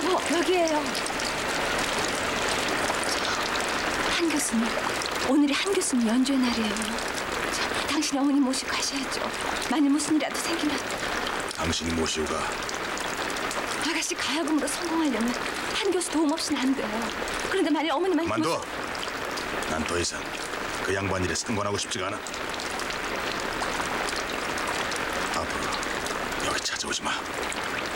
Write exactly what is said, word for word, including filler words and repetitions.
어, 여기에요. 한 교수님, 오늘이 한 교수님 연주의 날이에요. 자, 당신이 어머니 모시고 가셔야죠. 만일 무슨 일이라도 생기면. 당신이 모시고 가. 아가씨 가야금으로 성공하려면 한 교수 도움 없이는 안 돼요. 그런데 만일 어머님한테 만둬. 난 더 이상 그 양반 일에 상관하고 싶지가 않아. 앞으로 여기 찾아오지 마.